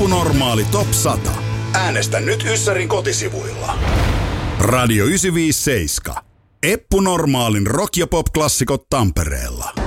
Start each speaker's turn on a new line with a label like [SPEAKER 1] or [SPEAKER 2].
[SPEAKER 1] Normaali Top 100. Äänestä nyt Yssärin kotisivuilla. Radio 957. Eppu Normaalin rock- ja pop-klassikot Tampereella.